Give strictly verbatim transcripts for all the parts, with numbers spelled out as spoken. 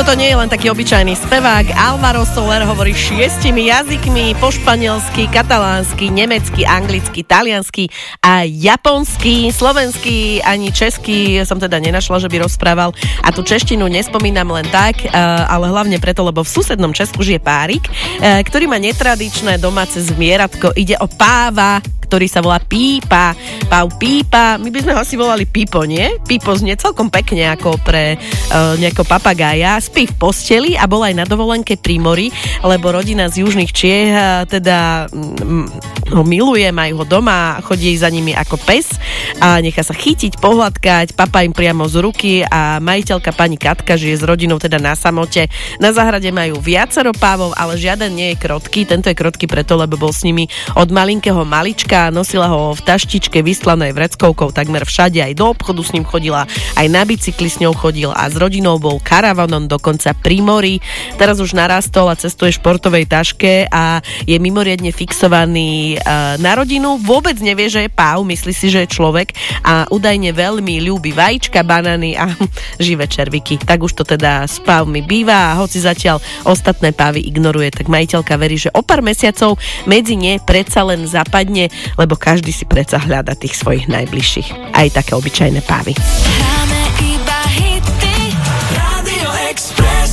toto nie je len taký obyčajný spevák. Alvaro Soler hovorí šiestimi jazykmi, po španielsky, katalánsky, nemecky, anglicky, taliansky a japonsky. Slovenský ani český som teda nenašla, že by rozprával. A tú češtinu nespomínam len tak, ale hlavne preto, lebo v susednom Česku žije párik, ktorý má netradičné domáce zvieratko. Ide o páva, ktorý sa volá Pípa. Páv Pípa. My by sme ho asi volali Pipo, nie? Pipo znie celkom pekne ako pre uh, nejakého papagája. Spí v posteli a bol aj na dovolenke pri mori, lebo rodina z južných Čiech uh, teda um, ho miluje, majú ho doma, chodí za nimi ako pes a nechá sa chytiť, pohľadkať, papa im priamo z ruky a majiteľka pani Katka žije s rodinou teda na samote. Na záhrade majú viacero pávov, ale žiaden nie je krotký. Tento je krotký preto, lebo bol s nimi od malinkého malička. Nosila ho v taštičke vystlanej vreckovkou takmer všade, aj do obchodu s ním chodila, aj na bicykli s ňou chodil a s rodinou bol karavanom dokonca pri mori. Teraz už narastol a cestuje v športovej taške a je mimoriadne fixovaný uh, na rodinu. Vôbec nevie, že je páv, myslí si, že je človek a údajne veľmi ľúbi vajíčka, banány a živé červiky. Tak už to teda s pávmi býva a hoci zatiaľ ostatné pávy ignoruje, tak majiteľka verí, že o pár mesiacov medzi ne predsa len zapadne, lebo každý si predsa hľada tých svojich najbližších. Aj také obyčajné pávy. Hráme iba hity. Radio Express.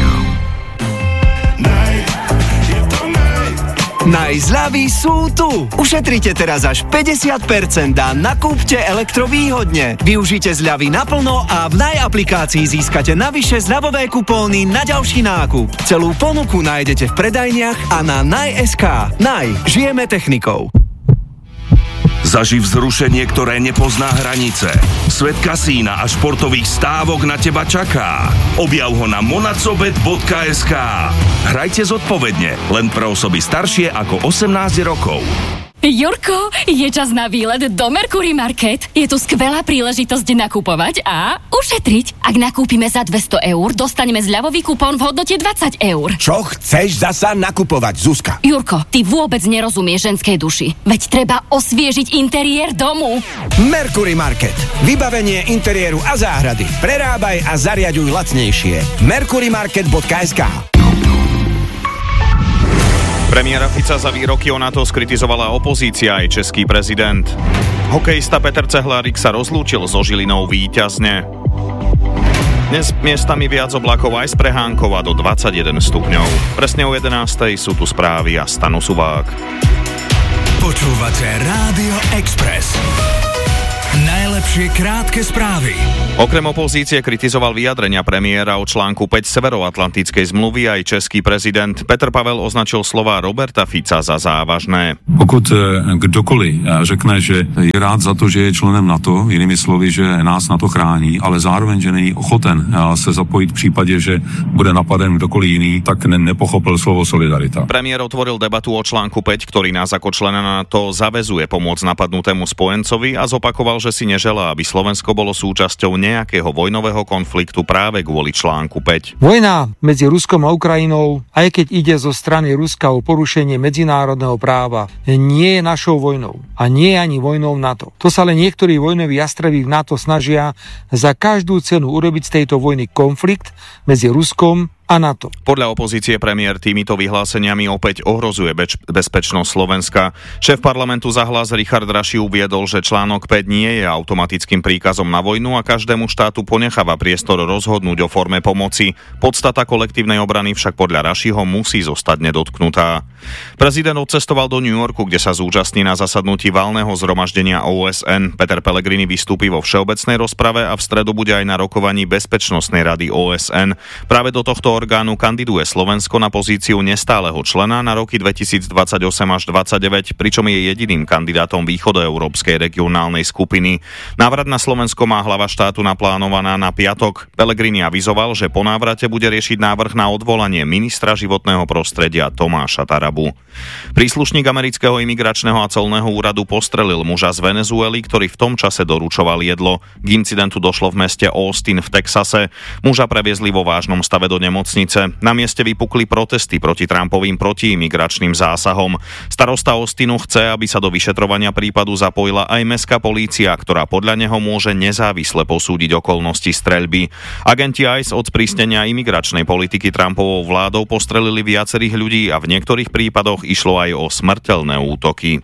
Naj, je to naj. Najzľavy sú tu! Ušetrite teraz až päťdesiat percent a nakúpte elektrovýhodne. Využite zľavy naplno a v Naj aplikácii získate navyše zľavové kupóny na ďalší nákup. Celú ponuku nájdete v predajniach a na naj bodka es ká. Naj, žijeme technikou. Zaživ vzrušenie, ktoré nepozná hranice. Svet kasína a športových stávok na teba čaká. Objav ho na monacobet bodka es ká. Hrajte zodpovedne, len pre osoby staršie ako osemnásť rokov. Jurko, je čas na výlet do Mercury Market. Je tu skvelá príležitosť nakupovať a ušetriť. Ak nakúpime za dvesto eur, dostaneme zľavový kupón v hodnote dvadsať eur. Čo chceš zasa nakupovať, Zuzka? Jurko, ty vôbec nerozumieš ženskej duši. Veď treba osviežiť interiér domu. Mercury Market. Vybavenie interiéru a záhrady. Prerábaj a zariaďuj lacnejšie. mercury market bodka es ká. Premiéra Fica za výroky o NATO skritizovala opozícia aj český prezident. Hokejista Peter Cehlárik sa rozlúčil so Žilinou víťazne. Dnes miestami viac oblakov aj z Prehánkova do dvadsaťjeden stupňov. Presne o jedenástej sú tu správy a Stano Subák. Počúvate Rádio Express. Najlepšie krátke správy. Okrem opozície kritizoval vyjadrenia premiéra o článku päť Severoatlantickej zmluvy aj český prezident. Petr Pavel označil slova Roberta Fica za závažné. Pokud kdokoliv řekne, že je rád za to, že je členem NATO, jinými slovy, že nás NATO chrání, ale zároveň, že není ochoten se zapojit v případě, že bude napaden kdokoliv jiný, tak ne- nepochopil slovo solidarita. Premiér otvoril debatu o článku päť, ktorý nás ako člena NATO zaväzuje pomôcť napadnutému spojencovi a zopakoval, že si neželá, aby Slovensko bolo súčasťou nejakého vojnového konfliktu práve kvôli článku päť. Vojna medzi Ruskom a Ukrajinou, aj keď ide zo strany Ruska o porušenie medzinárodného práva, nie je našou vojnou a nie je ani vojnou NATO. To sa ale niektorí vojnoví jastrabí v NATO snažia za každú cenu urobiť z tejto vojny konflikt medzi Ruskom a NATO. Podľa opozície premiér týmito vyhláseniami opäť ohrozuje beč- bezpečnosť Slovenska. Šéf parlamentu za Hlas Richard Raši uviedol, že článok päť nie je automatickým príkazom na vojnu a každému štátu ponecháva priestor rozhodnúť o forme pomoci. Podstata kolektívnej obrany však podľa Rašiho musí zostať nedotknutá. Prezident odcestoval do New Yorku, kde sa zúčastní na zasadnutí valného zhromaždenia ó es en. Peter Pellegrini vystúpi vo všeobecnej rozprave a v stredu bude aj na rokovaní Bezpečnostnej rady ó es en. Práve do tohto orgánu kandiduje Slovensko na pozíciu nestáleho člena na roky dvetisícdvadsaťosem až dvadsaťdeväť, pričom je jediným kandidátom východoeurópskej regionálnej skupiny. Návrat na Slovensko má hlava štátu naplánovaná na piatok. Pellegrini avizoval, že po návrate bude riešiť návrh na odvolanie ministra životného prostredia Tomáša Tarabu. Príslušník amerického imigračného a colného úradu postrelil muža z Venezuely, ktorý v tom čase doručoval jedlo. K incidentu došlo v meste Austin v Texase. Muža previezli vo vážnom stave do nemocnice nemocnice. Na mieste vypukli protesty proti Trumpovým protiimigračným zásahom. Starosta Austinu chce, aby sa do vyšetrovania prípadu zapojila aj mestská polícia, ktorá podľa neho môže nezávisle posúdiť okolnosti streľby. Agenti í cé od sprísnenia imigračnej politiky Trumpovou vládou postrelili viacerých ľudí a v niektorých prípadoch išlo aj o smrteľné útoky.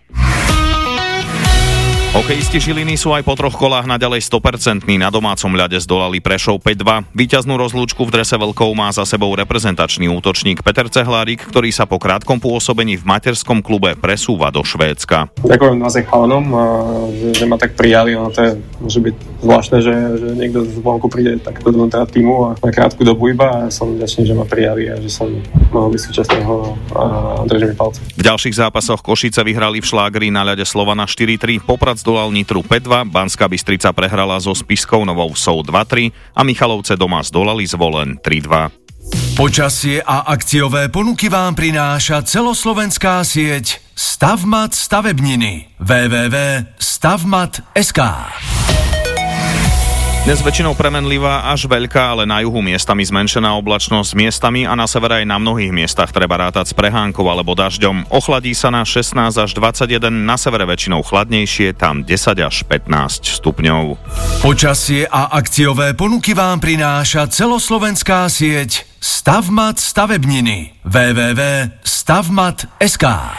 Hokejisti Žiliny sú aj po troch kolách naďalej sto percent. Na domácom ľade zdolali Prešov päť dva. Víťaznú rozlúčku v drese Vlkov má za sebou reprezentačný útočník Peter Cehlárik, ktorý sa po krátkom pôsobení v materskom klube presúva do Švédska. Ďakujem naozaj chalanom, že, že ma tak prijali. No to je, môže byť zvláštne, že, že niekto z vonku príde takto do teda týmu a na krátku dobu iba. A som vďačný, že ma prijali a že som mohol byť súčasného a držím mi palce. V ďalších zápasoch Košice vyhrali v Šlágri na ľade Slovana štyri tri. Poprad zdolal Nitru päť dva, Banská Bystrica prehrala so Spišskou Novou Vsou dva tri a Michalovce doma zdolali Zvolen tri dva. Počasie a akciové ponuky vám prináša celoslovenská sieť Stavmat stavebniny. w w w bodka stavmat bodka es ká. Dnes väčšinou premenlivá až veľká, ale na juhu miestami zmenšená oblačnosť s miestami a na severe aj na mnohých miestach treba rátať s prehánkou alebo dažďom. Ochladí sa na šestnásť až dvadsaťjeden, na severe väčšinou chladnejšie, tam desať až pätnásť stupňov. Počasie a akciové ponuky vám prináša celoslovenská sieť Stavmat stavebniny. w w w bodka stavmat bodka es ká.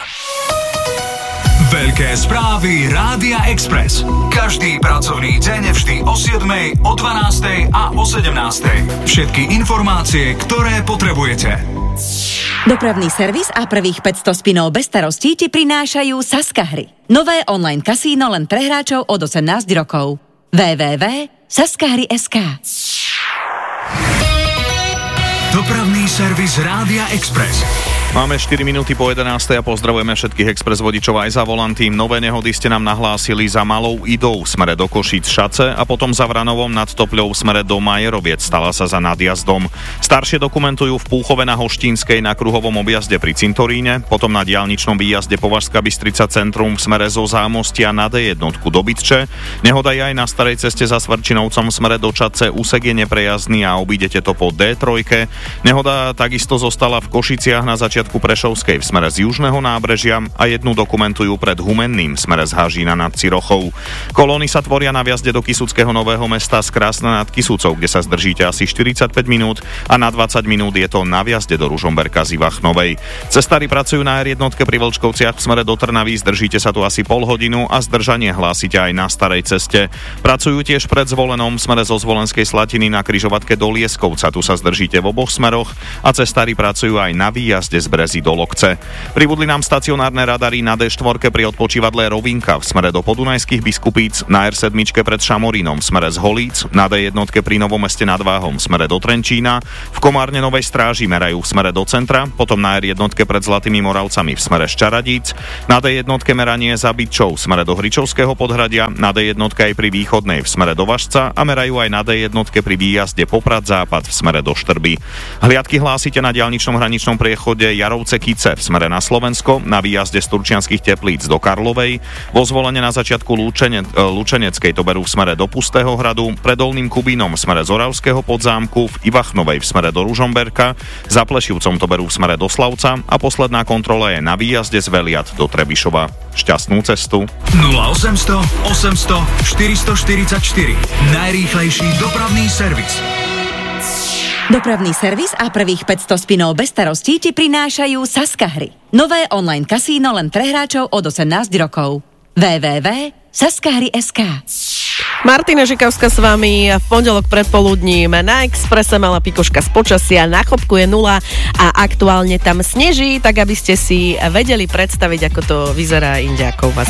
Veľké správy Rádia Express. Každý pracovný deň vždy o siedmej, o dvanástej a o sedemnástej. Všetky informácie, ktoré potrebujete. Dopravný servis a prvých päťsto spinov bez starostí ti prinášajú Saska hry. Nové online kasíno len pre hráčov od osemnásť rokov. w w w bodka saska hry bodka es ká. Dopravný servis Rádia Express. Máme štyri minúty po jedenástej a pozdravujeme všetkých express vodičov aj za volantím. Nové nehody ste nám nahlásili za Malou Idou v smere do Košíc Šace a potom za Vranovom nad Topľou v smere do Majeroviec. Stala sa za nadjazdom. Staršie dokumentujú v Púchove na Hoštínskej na kruhovom objazde pri Cintoríne, potom na diaľničnom výjazde Považská Bystrica centrum v smere zo Zámostia na dé jeden do Bytče. Nehoda je aj na starej ceste za Svrčinovcom v smere do Čadce. Úsek je neprejazdný a obídete to po dé tri. Nehoda takisto zostala v Košiciach na začiatku Prešovskej v smere z južného nábrežia a jednu dokumentujú pred Humenným v smere z Hažína nad Cirochou. Kolóny sa tvoria na vjazde do Kisuckého Nového Mesta z Krásna nad Kisucou, kde sa zdržíte asi štyridsaťpäť minút a na dvadsať minút je to na vjazde do Ružomberka z Ivachnovej. Cestári pracujú na er jeden pri Vlčkovciach v smere do Trnavy, zdržíte sa tu asi pol hodinu a zdržanie hlásite aj na starej ceste. Pracujú tiež pred Zvolenom v smere zo Zvolenskej Slatiny na križovatke do Lieskovca, tu sa zdržíte v oboch smeroch a cestári pracujú aj na výjazde z Brezy do Lokce. Pribudli nám stacionárne radary na dé štyri pri odpočívadle Rovinka v smere do Podunajských Biskupíc, na er sedem pred Šamorínom v smere z Holíc, na dé jeden pri Novom Meste nad Váhom v smere do Trenčína, v Komárne Novej Stráži merajú v smere do centra, potom na er jeden pred Zlatými Moravcami v smere z Čaradíc, na dé jeden meranie za Bytčou v smere do Hričovského Podhradia, na dé jeden aj pri Východnej v smere do Važca a merajú aj na dé jeden pri výjazde Poprad Západ v smere do Štrby. Hliadky hlásite na diaľničnom hraničnom priechode Jarovce Kice v smere na Slovensko, na výjazde z Turčianskych Teplíc do Karlovej, vo Zvolene na začiatku Lučene, Lučeneckej to berú v smere do Pustého hradu, pred Dolným Kubínom v smere z Oravského Podzámku, v Ivachnovej v smere do Ružomberka, za Plešivcom to berú v smere do Slavca a posledná kontrola je na výjazde z Veliat do Trebišova. Šťastnú cestu. nula osemsto osemsto štyristoštyridsaťštyri. Najrýchlejší dopravný servis. Dopravný servis a prvých päťsto spinov bez starostí ti prinášajú Saska hry. Nové online kasíno len pre hráčov od osemnásť rokov. w w w bodka saska hry bodka es ká. Martina Žikavská s vami v pondelok predpoludním na Expresse. Malá pikoška z počasia, na Chopku je nula a aktuálne tam sneží, tak aby ste si vedeli predstaviť, ako to vyzerá inde ako u vás